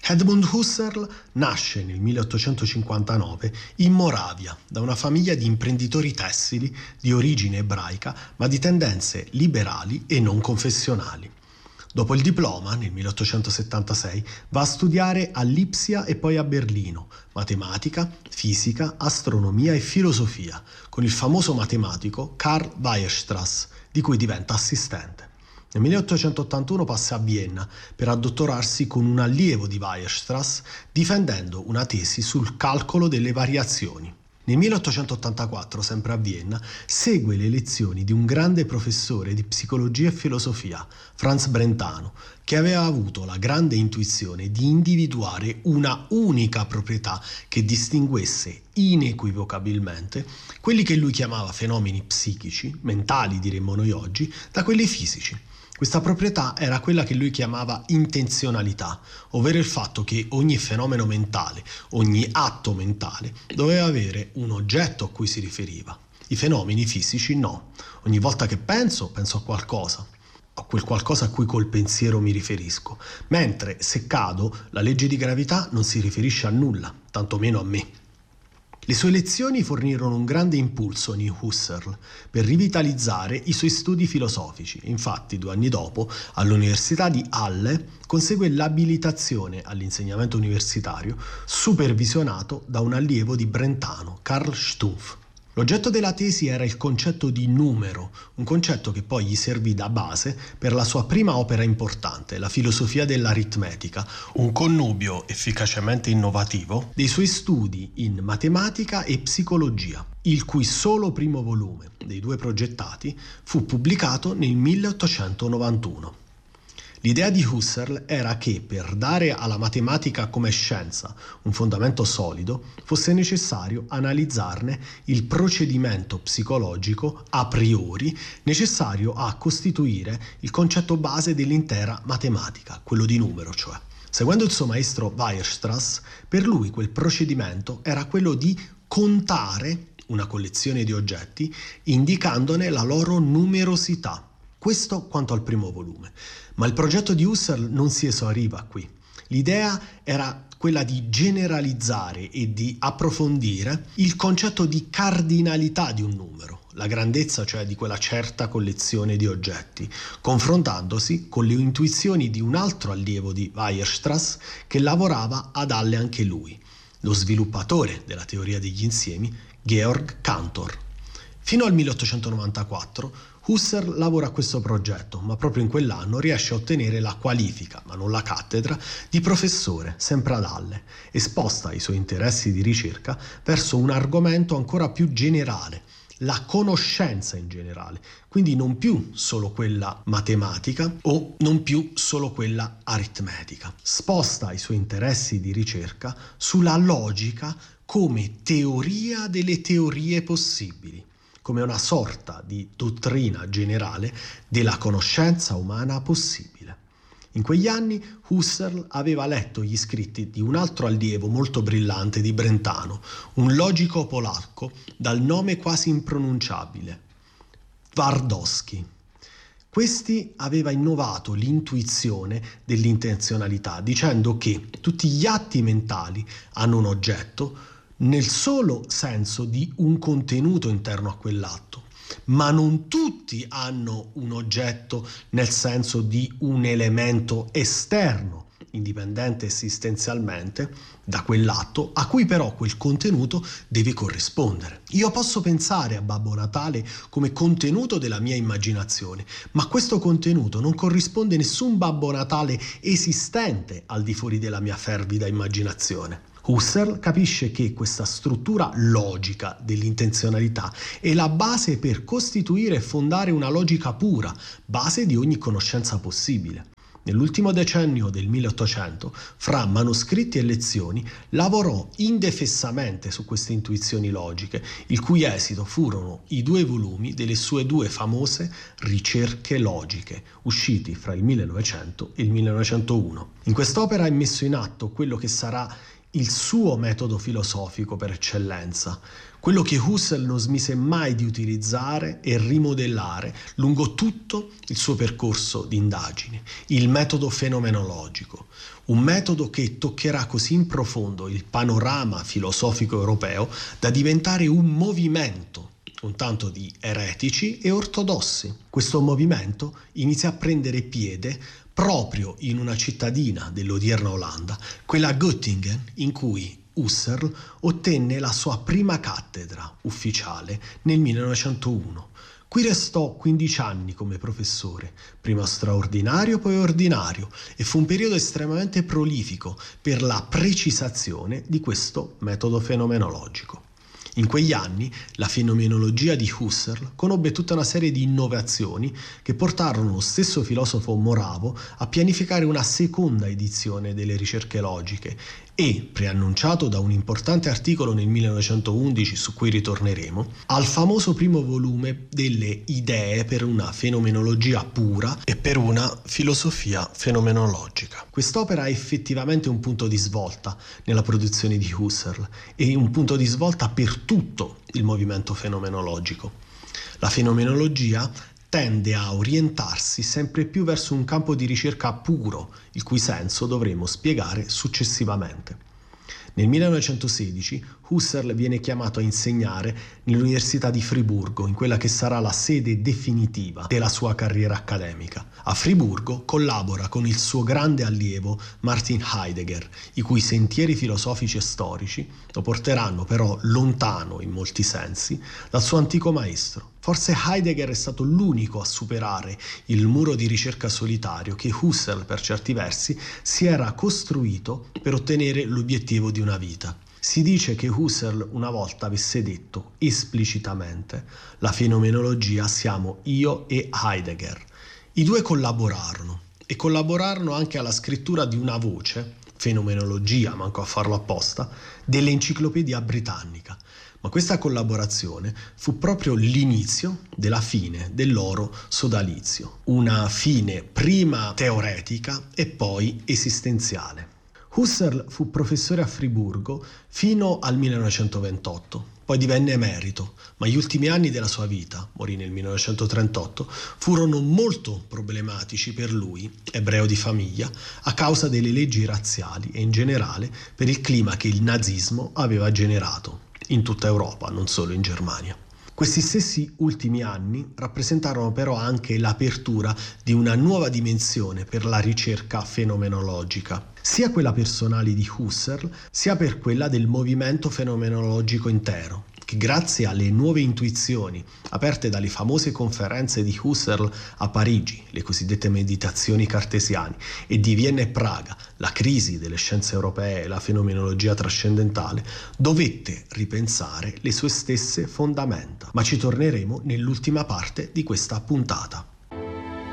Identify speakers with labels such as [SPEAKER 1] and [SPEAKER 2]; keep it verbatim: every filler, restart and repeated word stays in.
[SPEAKER 1] Edmund Husserl nasce nel milleottocentocinquantanove in Moravia da una famiglia di imprenditori tessili di origine ebraica ma di tendenze liberali e non confessionali. Dopo il diploma, nel milleottocentosettantasei, va a studiare a Lipsia e poi a Berlino matematica, fisica, astronomia e filosofia con il famoso matematico Karl Weierstrass, di cui diventa assistente. Nel milleottocentottantuno passa a Vienna per addottorarsi con un allievo di Weierstrass difendendo una tesi sul calcolo delle variazioni. Nel milleottocentottantaquattro, sempre a Vienna, segue le lezioni di un grande professore di psicologia e filosofia, Franz Brentano, che aveva avuto la grande intuizione di individuare una unica proprietà che distinguesse inequivocabilmente quelli che lui chiamava fenomeni psichici, mentali diremmo noi oggi, da quelli fisici. Questa proprietà era quella che lui chiamava intenzionalità, ovvero il fatto che ogni fenomeno mentale, ogni atto mentale, doveva avere un oggetto a cui si riferiva. I fenomeni fisici no. Ogni volta che penso, penso a qualcosa, a quel qualcosa a cui col pensiero mi riferisco. Mentre se cado, la legge di gravità non si riferisce a nulla, tantomeno a me. Le sue lezioni fornirono un grande impulso in Husserl per rivitalizzare i suoi studi filosofici. Infatti, due anni dopo, all'Università di Halle, consegue l'abilitazione all'insegnamento universitario, supervisionato da un allievo di Brentano, Karl Stumpf. L'oggetto della tesi era il concetto di numero, un concetto che poi gli servì da base per la sua prima opera importante, la filosofia dell'aritmetica, un connubio efficacemente innovativo dei suoi studi in matematica e psicologia, il cui solo primo volume, dei due progettati, fu pubblicato nel milleottocentonovantuno. L'idea di Husserl era che per dare alla matematica come scienza un fondamento solido fosse necessario analizzarne il procedimento psicologico a priori necessario a costituire il concetto base dell'intera matematica, quello di numero cioè. Seguendo il suo maestro Weierstrass, per lui quel procedimento era quello di contare una collezione di oggetti indicandone la loro numerosità. Questo quanto al primo volume. Ma il progetto di Husserl non si esauriva qui. L'idea era quella di generalizzare e di approfondire il concetto di cardinalità di un numero, la grandezza cioè di quella certa collezione di oggetti, confrontandosi con le intuizioni di un altro allievo di Weierstrass che lavorava ad Halle anche lui, lo sviluppatore della teoria degli insiemi, Georg Cantor. Fino al milleottocentonovantaquattro Husserl lavora a questo progetto, ma proprio in quell'anno riesce a ottenere la qualifica, ma non la cattedra, di professore, sempre ad Halle, e sposta i suoi interessi di ricerca verso un argomento ancora più generale, la conoscenza in generale, quindi non più solo quella matematica o non più solo quella aritmetica. Sposta i suoi interessi di ricerca sulla logica come teoria delle teorie possibili, come una sorta di dottrina generale della conoscenza umana possibile. In quegli anni Husserl aveva letto gli scritti di un altro allievo molto brillante di Brentano, un logico polacco dal nome quasi impronunciabile, Twardowski. Questi aveva innovato l'intuizione dell'intenzionalità, dicendo che tutti gli atti mentali hanno un oggetto nel solo senso di un contenuto interno a quell'atto, ma non tutti hanno un oggetto nel senso di un elemento esterno, indipendente esistenzialmente da quell'atto, a cui però quel contenuto deve corrispondere. Io posso pensare a Babbo Natale come contenuto della mia immaginazione, ma questo contenuto non corrisponde a nessun Babbo Natale esistente al di fuori della mia fervida immaginazione. Husserl capisce che questa struttura logica dell'intenzionalità è la base per costituire e fondare una logica pura, base di ogni conoscenza possibile. Nell'ultimo decennio del milleottocento, fra manoscritti e lezioni, lavorò indefessamente su queste intuizioni logiche, il cui esito furono i due volumi delle sue due famose Ricerche logiche, usciti fra il millenovecento e il millenovecentouno. In quest'opera è messo in atto quello che sarà il suo metodo filosofico per eccellenza, quello che Husserl non smise mai di utilizzare e rimodellare lungo tutto il suo percorso di indagine, il metodo fenomenologico, un metodo che toccherà così in profondo il panorama filosofico europeo da diventare un movimento, un tanto di eretici e ortodossi. Questo movimento inizia a prendere piede proprio in una cittadina dell'odierna Olanda, quella Göttingen, in cui Husserl ottenne la sua prima cattedra ufficiale nel millenovecentouno. Qui restò quindici anni come professore, prima straordinario poi ordinario, e fu un periodo estremamente prolifico per la precisazione di questo metodo fenomenologico. In quegli anni la fenomenologia di Husserl conobbe tutta una serie di innovazioni che portarono lo stesso filosofo Moravo a pianificare una seconda edizione delle ricerche logiche e, preannunciato da un importante articolo nel millenovecentoundici su cui ritorneremo, al famoso primo volume delle idee per una fenomenologia pura e per una filosofia fenomenologica. Quest'opera è effettivamente un punto di svolta nella produzione di Husserl e un punto di svolta per tutto il movimento fenomenologico. La fenomenologia tende a orientarsi sempre più verso un campo di ricerca puro, il cui senso dovremo spiegare successivamente. Nel millenovecentosedici Husserl viene chiamato a insegnare nell'Università di Friburgo, in quella che sarà la sede definitiva della sua carriera accademica. A Friburgo collabora con il suo grande allievo Martin Heidegger, i cui sentieri filosofici e storici lo porteranno però lontano in molti sensi dal suo antico maestro. Forse Heidegger è stato l'unico a superare il muro di ricerca solitario che Husserl, per certi versi, si era costruito per ottenere l'obiettivo di una vita. Si dice che Husserl una volta avesse detto esplicitamente: la fenomenologia siamo io e Heidegger. I due collaborarono e collaborarono anche alla scrittura di una voce, fenomenologia, manco a farlo apposta, dell'Enciclopedia Britannica. Ma questa collaborazione fu proprio l'inizio della fine del loro sodalizio, una fine prima teoretica e poi esistenziale. Husserl fu professore a Friburgo fino al millenovecentoventotto, poi divenne emerito, ma gli ultimi anni della sua vita, morì nel millenovecentotrentotto, furono molto problematici per lui, ebreo di famiglia, a causa delle leggi razziali e in generale per il clima che il nazismo aveva generato in tutta Europa, non solo in Germania. Questi stessi ultimi anni rappresentarono però anche l'apertura di una nuova dimensione per la ricerca fenomenologica, sia quella personale di Husserl, sia per quella del movimento fenomenologico intero, che grazie alle nuove intuizioni aperte dalle famose conferenze di Husserl a Parigi, le cosiddette meditazioni cartesiane, e di Vienna e Praga, la crisi delle scienze europee e la fenomenologia trascendentale, dovette ripensare le sue stesse fondamenta. Ma ci torneremo nell'ultima parte di questa puntata.